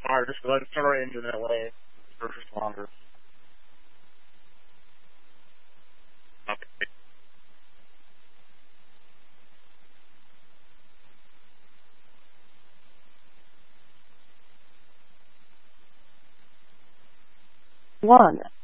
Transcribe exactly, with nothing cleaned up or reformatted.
Alright, just go ahead and start our engine that way. For just longer. Okay. One.